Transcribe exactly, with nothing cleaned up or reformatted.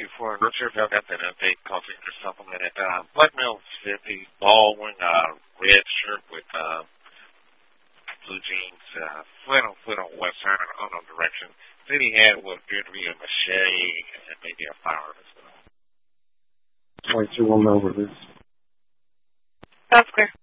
before. I'm not sure if y'all got that update coffee or supplemented. Uh, Black Male fifty, baldwin, uh, red shirt with uh, blue jeans, uh, flannel foot on west side and unknown direction. Then he had what appeared to be a machete and maybe a firearm as well. twenty-two, one over this. That's clear.